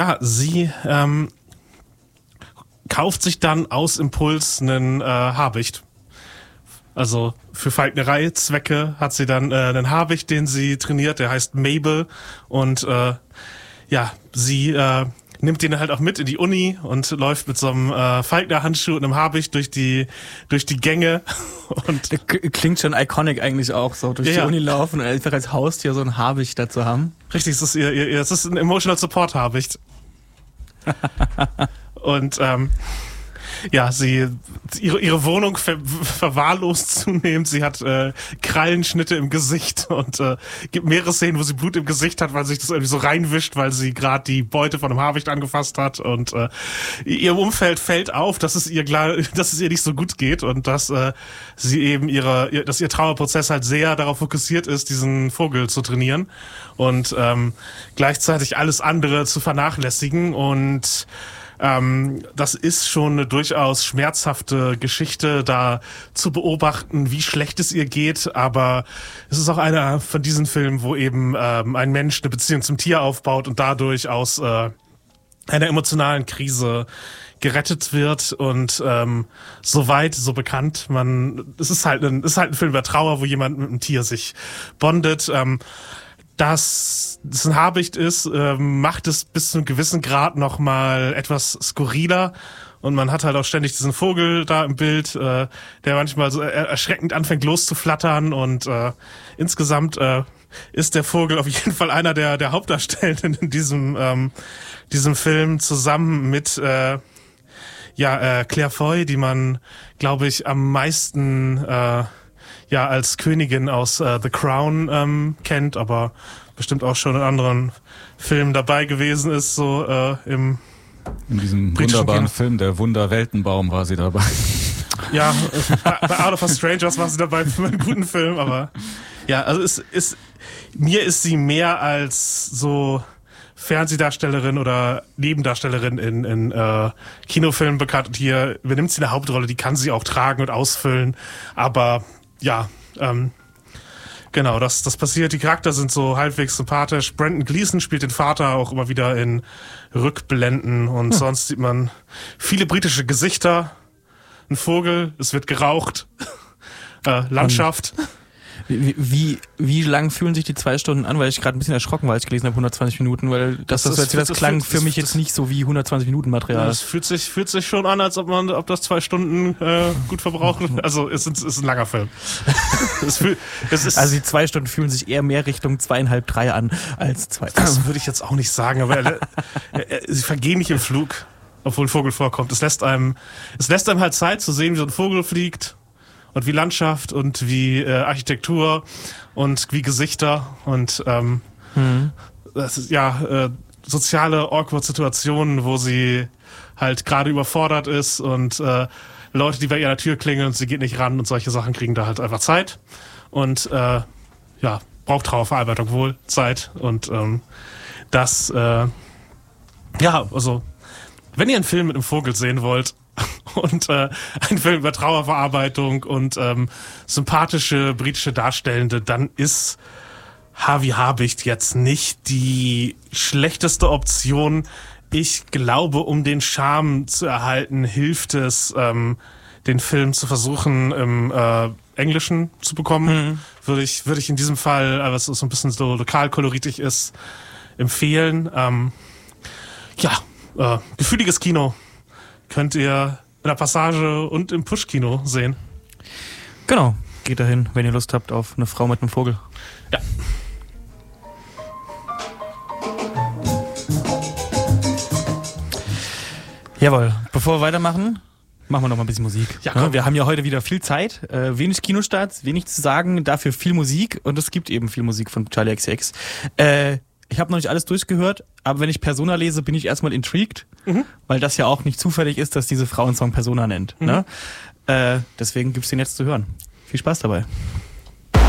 Sie kauft sich dann aus Impuls einen Habicht. Also für Falknerei-Zwecke hat sie dann einen Habicht, den sie trainiert, der heißt Mabel. Und sie nimmt den halt auch mit in die Uni und läuft mit so einem Falkner-Handschuh und einem Habicht durch die Gänge. Und klingt schon iconic eigentlich auch, so durch die Uni laufen und einfach als Haustier so ein Habicht dazu haben. Richtig, es ist ein Emotional Support Habicht. Und ihre Wohnung verwahrlost zunehmend. Sie hat Krallenschnitte im Gesicht und gibt mehrere Szenen, wo sie Blut im Gesicht hat, weil sich das irgendwie so reinwischt, weil sie gerade die Beute von einem Habicht angefasst hat. Und ihrem Umfeld fällt auf, dass es ihr nicht so gut geht und dass sie eben dass ihr Trauerprozess halt sehr darauf fokussiert ist, diesen Vogel zu trainieren und gleichzeitig alles andere zu vernachlässigen. Und das ist schon eine durchaus schmerzhafte Geschichte, da zu beobachten, wie schlecht es ihr geht. Aber es ist auch einer von diesen Filmen, wo eben ein Mensch eine Beziehung zum Tier aufbaut und dadurch aus einer emotionalen Krise gerettet wird. Und so weit, so bekannt. Es ist halt ein Film über Trauer, wo jemand mit einem Tier sich bondet. Dass es ein Habicht ist, macht es bis zu einem gewissen Grad nochmal etwas skurriler. Und man hat halt auch ständig diesen Vogel da im Bild, der manchmal so erschreckend anfängt loszuflattern. Und insgesamt ist der Vogel auf jeden Fall einer der Hauptdarstellenden in diesem Film, zusammen mit Claire Foy, die man, glaube ich, am meisten als Königin aus The Crown kennt, aber bestimmt auch schon in anderen Filmen dabei gewesen ist, so in diesem wunderbaren Film, der Wunderweltenbaum, war sie dabei. Ja, bei Out of a Strangers war sie dabei für einen guten Film, aber ja, also mir ist sie mehr als so Fernsehdarstellerin oder Nebendarstellerin in Kinofilmen bekannt, und hier übernimmt sie eine Hauptrolle, die kann sie auch tragen und ausfüllen, aber ja, genau, das passiert. Die Charakter sind so halbwegs sympathisch. Brendan Gleeson spielt den Vater auch immer wieder in Rückblenden und sonst sieht man viele britische Gesichter, ein Vogel, es wird geraucht, Landschaft. Wie lang fühlen sich die 2 Stunden an? Weil ich gerade ein bisschen erschrocken war, als ich gelesen habe, 120 Minuten, weil das klang für mich jetzt nicht so wie 120 Minuten Material. Es fühlt sich schon an, als ob das 2 Stunden gut verbrauchen. Also es ist ein langer Film. Also die 2 Stunden fühlen sich eher mehr Richtung 2,5, 3 an als 2. Das würde ich jetzt auch nicht sagen, aber sie vergehen nicht im Flug, obwohl ein Vogel vorkommt. Es lässt einem halt Zeit zu sehen, wie so ein Vogel fliegt. Und wie Landschaft und wie Architektur und wie Gesichter und das ist soziale awkward-Situationen, wo sie halt gerade überfordert ist und Leute, die bei ihr an der Tür klingeln und sie geht nicht ran und solche Sachen kriegen da halt einfach Zeit und braucht Trauerverarbeitung wohl Zeit und also wenn ihr einen Film mit einem Vogel sehen wollt, und ein Film über Trauerverarbeitung und sympathische britische Darstellende, dann ist Harvey Habicht jetzt nicht die schlechteste Option. Ich glaube, um den Charme zu erhalten, hilft es, den Film zu versuchen, im Englischen zu bekommen. Würde ich in diesem Fall, weil es so ein bisschen so lokalkoloritig ist, empfehlen. Gefühliges Kino könnt ihr in der Passage und im Push-Kino sehen. Genau, geht dahin, wenn ihr Lust habt auf eine Frau mit einem Vogel. Ja. Jawohl, bevor wir weitermachen, machen wir noch mal ein bisschen Musik. Ja, wir haben ja heute wieder viel Zeit, wenig Kinostarts, wenig zu sagen, dafür viel Musik und es gibt eben viel Musik von Charli XCX. Ich habe noch nicht alles durchgehört, aber wenn ich Persona lese, bin ich erstmal intrigued, weil das ja auch nicht zufällig ist, dass diese Frau einen Song Persona nennt. Ne? Deswegen gibt's den jetzt zu hören. Viel Spaß dabei.